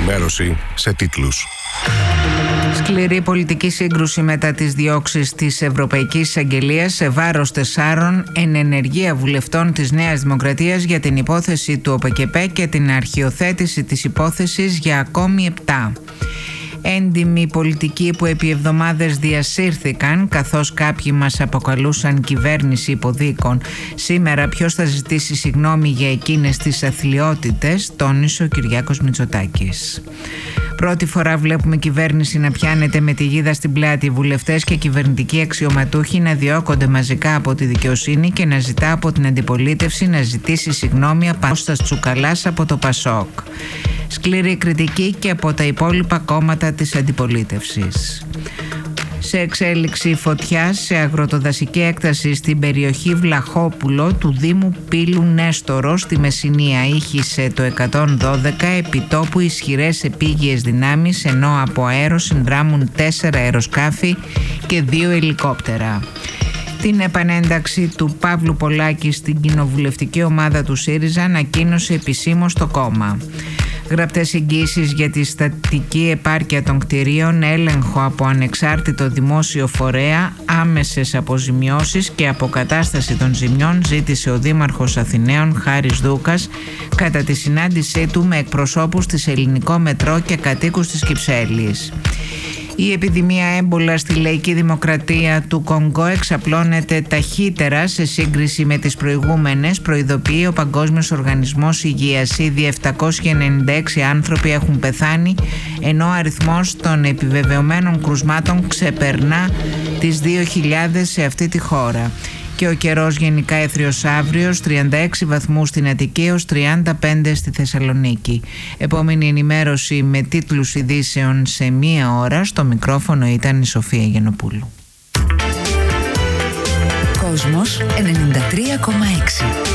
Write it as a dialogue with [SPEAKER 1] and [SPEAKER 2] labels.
[SPEAKER 1] ενημέρωση σε τίτλους.
[SPEAKER 2] Σκληρή πολιτική σύγκρουση μετά τις διώξεις της Ευρωπαϊκής Εισαγγελίας σε βάρος 4 εν ενεργεία βουλευτών της Νέας Δημοκρατίας για την υπόθεση του ΟΠΕΚΕΠΕ και την αρχιοθέτηση της υπόθεσης για ακόμη 7. Έντιμοι πολιτικοί που επί εβδομάδες διασύρθηκαν, καθώς κάποιοι μας αποκαλούσαν κυβέρνηση υποδίκων. Σήμερα ποιος θα ζητήσει συγγνώμη για εκείνες τις αθλιότητες, τόνισε ο Κυριάκος Μητσοτάκης. Πρώτη φορά βλέπουμε κυβέρνηση να πιάνεται με τη γίδα στην πλάτη, βουλευτές και κυβερνητικοί αξιωματούχοι να διώκονται μαζικά από τη δικαιοσύνη και να ζητά από την αντιπολίτευση να ζητήσει συγγνώμη από Κώστας Τσουκαλάς από το ΠΑΣΟΚ. Σκληρή κριτική και από τα υπόλοιπα κόμματα της αντιπολίτευσης. Σε εξέλιξη φωτιά σε αγροτοδασική έκταση στην περιοχή Βλαχόπουλο του Δήμου Πύλου Νέστορο στη Μεσσηνία ήχησε το 112 επιτόπου ισχυρές επίγειες δυνάμεις, ενώ από αέρο συνδράμουν 4 αεροσκάφη και 2 ελικόπτερα. Την επανένταξη του Παύλου Πολάκη στην κοινοβουλευτική ομάδα του ΣΥΡΙΖΑ ανακοίνωσε επισήμως το κόμμα. Γραπτές εγγύησεις για τη στατική επάρκεια των κτηρίων, έλεγχο από ανεξάρτητο δημόσιο φορέα, άμεσες αποζημιώσεις και αποκατάσταση των ζημιών ζήτησε ο Δήμαρχος Αθηναίων Χάρης Δούκας κατά τη συνάντησή του με εκπροσώπους της Ελληνικό Μετρό και κατοίκους της Κυψέλης. Η επιδημία έμπολα στη λαϊκή δημοκρατία του Κονγκό εξαπλώνεται ταχύτερα σε σύγκριση με τις προηγούμενες, προειδοποιεί ο Παγκόσμιος Οργανισμός Υγείας. Ήδη 796 άνθρωποι έχουν πεθάνει, ενώ ο αριθμός των επιβεβαιωμένων κρουσμάτων ξεπερνά τις 2.000 σε αυτή τη χώρα. Και ο καιρός γενικά έθριος αύριος, 36 βαθμούς στην Αττική έως 35 στη Θεσσαλονίκη. Επόμενη ενημέρωση με τίτλους ειδήσεων σε 1 ώρα. Στο μικρόφωνο ήταν η Σοφία Γενοπούλου.
[SPEAKER 3] Κόσμος 93,6.